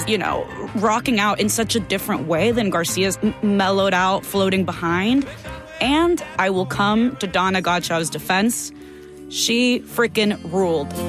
rocking out in such a different way than Garcia's mellowed out, floating behind. And I will come to Donna Godchaux's defense. She freaking ruled.